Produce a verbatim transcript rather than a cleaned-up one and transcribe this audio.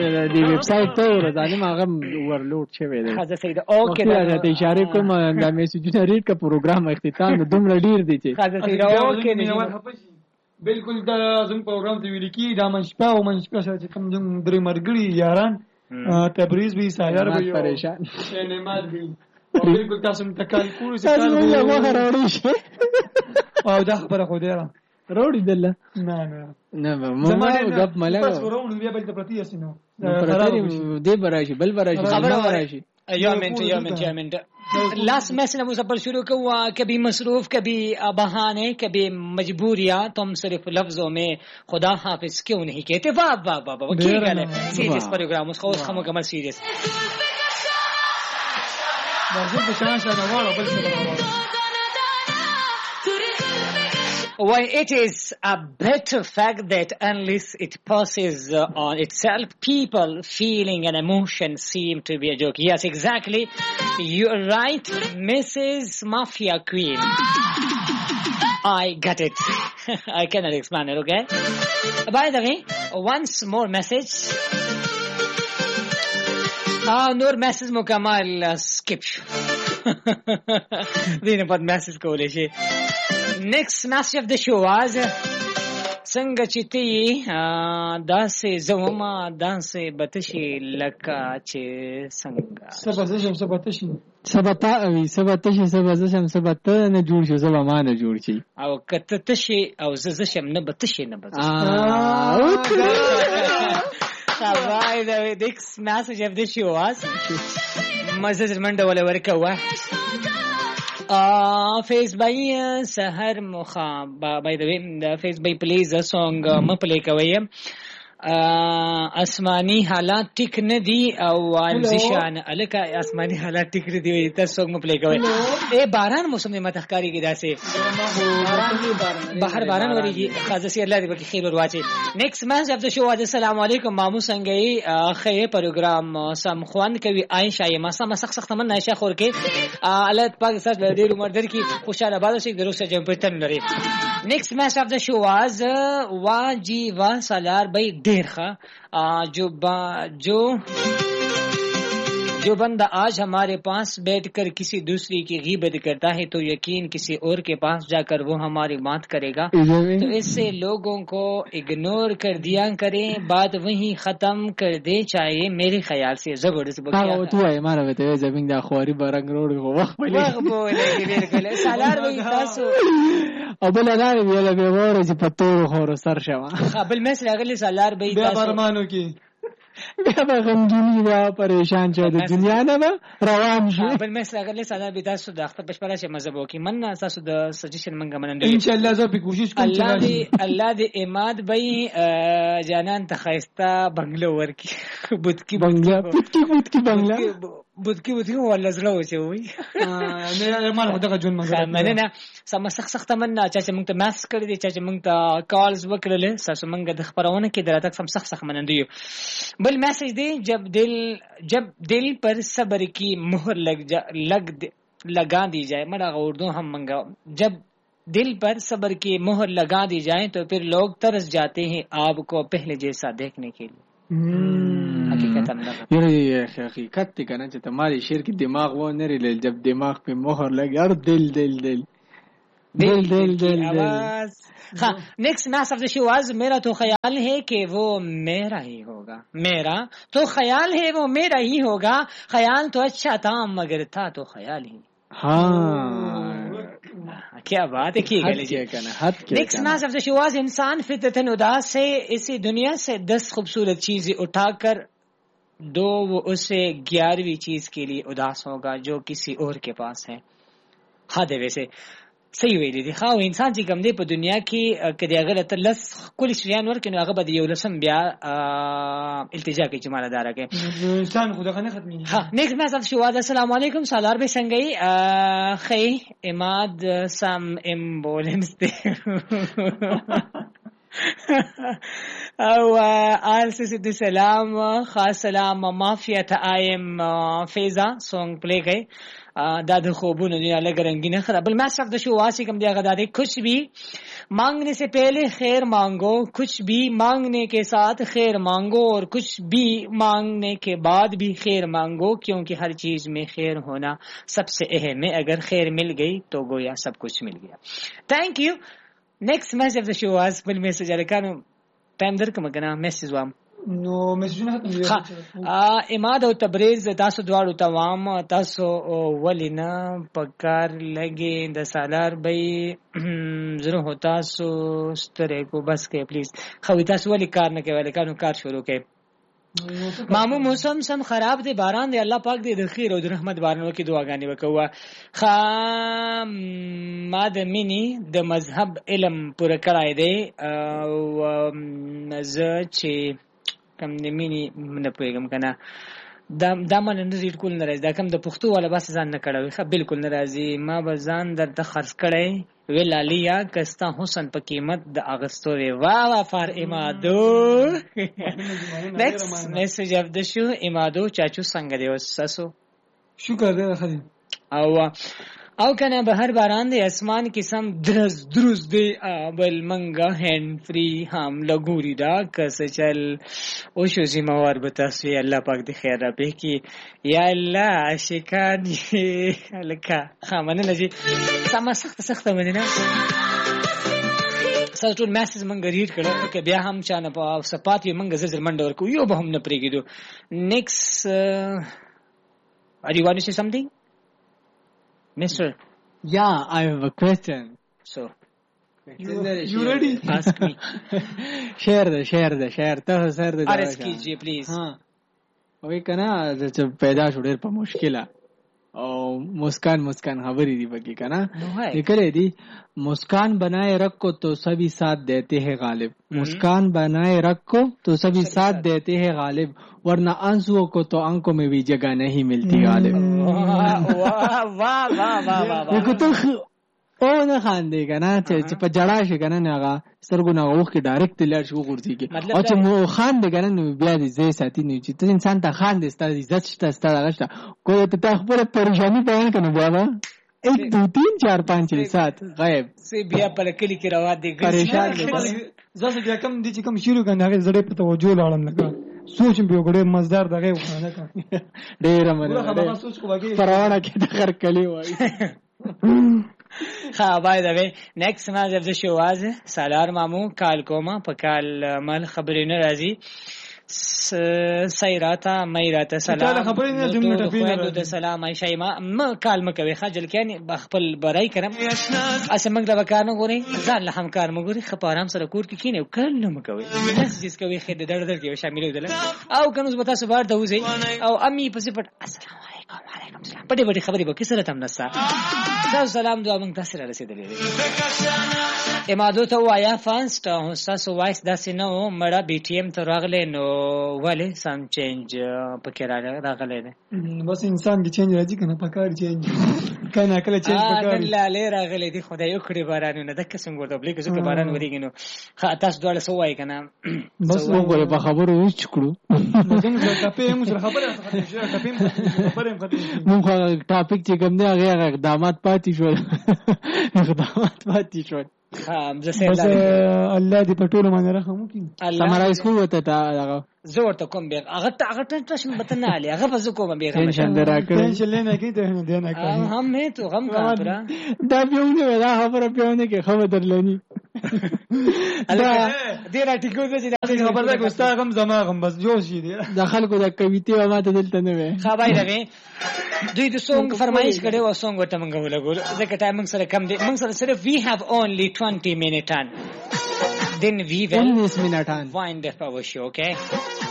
دی ویب سایټ ته ورځانم هغه ورلوډ شوی دی. خزه سید اوکې دا ته اشاره کوم دا میسجونه ریډ کا پروګرام اختتام دومره ډیر دی چې خزه سید اوکې بالکل دا زم پروګرام ته ویل کی دا منشپا او منشپا چې کوم زم درې مرګړي یاران تبریز به سایار به پریشان سینمات به بالکل تاسو متکال کول چې تاسو له وغه راوړی شي او دا خبره خو دی را روړی دله نه نه نه مو غب ملګری بس ورونه بیا بل ته پرتی اسنو دې براشي بل براشي خبره براشي یا منٹ یا منٹ یا منٹ لاسٹ میسج ہم سب پر شروع ہوا. کبھی مصروف کبھی بہانے کبھی مجبوریاں تم صرف لفظوں میں خدا حافظ کیوں نہیں کہتے. واہ واہ واہ واہ کی گل ہے. سیریس پروگرام اس کو اس کا مکمل سیریس Well, it is a better fact that unless it passes uh, on itself, people feeling an emotion seem to be a joke. Yes, exactly. You're right, Missus Mafia Queen. I got it. I cannot explain it, okay? By the way, once more message. Ah, Noor message mukamal uh, skip. Dine pad message ko leshi. Next message of the show was څنګه چې تی داسې زوما داسې بتشي لکه چې څنګه سبزشم سبتشي سبتا وی سبتشي سبزشم سبته نه جوړ شو زما ما نه جوړ شي او کته تشي او ززشم نه بتشي نه بتشي. By the way, next message of the show was مزز منډه ولا ورکوه فیس بای سحر مخا. by the way the face by please a song م پلی کوي. آسمانی حالات ټیک نه دي او انزشان الکه آسمانی حالات ټیک نه دي تاسو څنګه پلی کوي. اے باران موسم ما تخکاری کی داسه بهر باران وريږي خاصه سي الله دې په خیر ور واچي. نیکست میسج اف د شو واجه السلام علیکم مامو څنګه یې خیر پروګرام سم خوان کوي عائشہ یې ما سم سخت سخت من عائشہ خور کې الله پاک سره دې عمر در کی خوشاله باز شي دروسه جام پټن لري. نیکست میسج اف د شو واز واجی وا سالار بای دیرخا جو با جو جو بندہ آج ہمارے پاس بیٹھ کر کسی دوسری کی غیبت کرتا ہے تو یقین کسی اور کے پاس جا کر وہ ہماری بات کرے گا. تو اس سے لوگوں کو اگنور کر دیا کریں بات وہیں ختم کر دے چاہیے میرے خیال سے. زبردست بکیا تو ہے ہمارا وتے زمین دا خواری برنگ روڈ کو وخت بولے بالکل سالار وای تاسو ابل لار ویل به وره چې پتور خور سر شوا قبل مثل اغلی سالار به تاسو برمانو کې بیا به غمګینی دا پریشان شه د دنیا نه روان شي. بل مثل اغلی سالار به تاسو د اختر پښپره شه مزه وکي من تاسو د سجیشن منګه مننده ان شاء الله زه به کوشش کوم الله دې الله دې اماد بای جانان تخایستا بنگلو ورکی بوتکی بنگلا بوتکی بوتکی بنگلا بوتکی بوتکی ولا زلو شه وي نه مال خدای جون مګر نه نه سم سخت سخت مننه چې موږ ته ماس کړی دي چې موږ ته کالز وکړل ساسو موږ د خبرونه کې درته سم سخت سخت مننده یو. بل میسج دی جب دل جب دل پر صبر کی مہر لگ جا لگ لگا دی جائے مڑا اردو ہم منگا جب دل پر صبر کی مہر لگا دی جائے تو پھر لوگ ترس جاتے ہیں آپ کو پہلے جیسا دیکھنے کے لیے. حقیقت حقیقت تی کنا چې تمہاری شعر کی دماغ وہ نه ریل جب دماغ پہ مہر لگی اور دل دل دل دل دل دل آواز. ہاں نیکسٹ میسج آف دی شو واز میرا تو خیال ہے کہ وہ میرا ہی ہوگا. میرا تو خیال ہے وہ میرا ہی ہوگا. خیال تو اچھا تھا مگر تھا تو خیال ہی. ہاں کیا بات ہے. نیکسٹ میسج آف دی شو واز انسان فطرتاً اداس ہے. اسی دنیا سے دس خوبصورت چیزیں اٹھا کر دو وہ اسے گیارہویں چیز کے لیے اداس ہوگا جو کسی اور کے پاس ہے. ہاں دے ویسے صحیح ویلې دي. خو انسان چې کوم دی په دنیا کې کدی هغه ته لس کلی شریان ورکړي هغه به یو لسم بیا التجا کوي چې مال دار کې انسان خو دغه نه ختمي. ها نیکسٹ میسج شو واز السلام علیکم سالار به څنګه ای خی اماد سم امبولنس ته او آرسیس د سلام خاص سلام مافیا ته ایم فیضا سونگ پلے گئے دا د خوبونو دنیا لگ رنگین خراب المسرف د شو واسی کم دیا غدا دے کچھ بھی مانگنے سے پہلے خیر مانگو کچھ بھی مانگنے کے ساتھ خیر مانگو اور کچھ بھی مانگنے کے بعد بھی خیر مانگو کیونکہ ہر چیز میں خیر ہونا سب سے اہم ہے اگر خیر مل گئی تو گویا سب کچھ مل گیا. تھینک یو. نیکسٹ میسج د شو واس بل میسج الکانو ټایم درکم کنه میسج وام نو میسجونه ختم ا اماد او تبریز تاسو دواړو توام تاسو ولینا پکار لګي د سالار بې زره هوتا سو ستره کو بس کې پلیز خو تاسو ولی کار نه کوي کانو کار شروع کړئ. مامو موسم سم خراب دی باران دی الله پاک دی د خیر او د رحمت بارانو کې دعاګانې وکوه. خا ما د مینی د مذهب علم پر کړای دی او ز چې کم د مینی نه پوهیږم کنه دا دا من نه ریډ کول نه راځي دا کم د پښتو والا بس ځان نه کړوي خو بالکل نه راځي ما به ځان درته خرڅ کړی ویل علیا کستا حسن په قیمت د اغستو وی وا وا فار امادو. نیکسٹ میسج اف د شو امادو چاچو څنګه دی وساسو شکر دی خدای او او کنه به هر باران دی اسمان کی سم درز درز دی بل منګه هند فری هم لګوري دا کس چل او شو زموار به تاسو الله پاک دی خیر را به کی یا الله شکان الکا خامنه لجی سم سخت سخت مدینه سره ټول میسج منګه ریډ کړه چې بیا هم چانه په صفات یې منګه زر منډه ورکو یو به هم نه پریږدو. نیکسٹ are you want to say something Mister? Yeah, I have a question. So, you, you ready? Ask me. share the, share the, share the, share the. Ask me, please. हाँ, वही कना जब पैदा शुरू पर मुश्किला और मुस्कान मुस्कान खबरी दी बगी कना निकले दी मुस्कान बनाए रखो तो सभी साथ देते हैं गालिब मुस्कान बनाए रखो तो सभी साथ देते हैं गालिब वरना आंसुओं को तो आंखों में भी जगह नहीं मिलती गालिब. वाह वाह वाह वाह वाह तो او نه خاندې کنه چې په جړا شي کنه نه هغه سترګونه اوخ کې ډایرکټ لړ شو ورځي کې او چې مو خاندې کنه نو بیا دې زې ساتي نه چې ته انسان ته خاندې ستاسو عزت شته ستاسو غشته کوی ته خپل پریشانی بیان کنه بیا ایک دو تین چار پانچ چھ سات غائب سی بیا پر کلی کې روا دي پریشان زاسه بیا کم دي چې کم شروع کنه هغه زړه په توجه لاړم لګا سوچ به وګړې مزدار دغه وخانه کا ډېر مننه پرواړه کې د خر کلی وای. ها by the way next match of the show was سالار مامو کال کوما په کال مال خبرې نه راځي سیراتا مېراتا سلام خبرې نه جمله ټپینه د سلام عائشہ ما م کال مکوي خجل کینی خپل برای کرم اسه موږ د وکانو غوري ځان له هم کار مګوري خپارام سره کور کې کینې کله مکوي مسجد کوي خېد در در کې شامل ودل او کنوز بتا سبار ته وځي او امي پسې پټ السلام علیکم وعلیکم السلام پټي پټي خبرې به کیسه تم نسا سلام دعا موږ تاسو را رسیدلې امادو ته وایا فانست تاسو وایس داسې نو مړه بي ټي ایم ته راغله نو ولی سم چینج پکې راغله نه بس انسان کې چینج راځي کنه پکار چینج کنه کله چینج پکار الله له راغله دي خدای یو کړي بارانونه د قسم ورته بلې کې څه باران وريږي نو تاسو دواړه سو وای کنه بس وګوره په خبرو وچ کړو موږ ټاپې موږ خبره ټاپې خبره موږ ټاپک چې کوم دی هغه اقدامات پاتې شو اقدامات پاتې شو خام زه بس الله دې په ټولو باندې رحم وکړي سمرایز خو وته تا هغه زور ته کوم به هغه هغه ټنشن بتنه علي هغه بز کوم به ټنشن درا کړ ټنشن لنه کې ته نه دینا کوي هم نه تو غم کا پورا دا پیونه دا خبره پیونه کې خبر درلني الله دې را ټیکو دې خبر ده ګستا غم زما غم بس جوش دي د خلکو د کویته و ماته دلته نه وي خبرای راغی دوی د سونګ فرمایش کړي او سونګ ورته منغو لګول ځکه ټایمنګ سره کم دي موږ سره صرف we have only twenty minutes then we will minutes wind up our show okay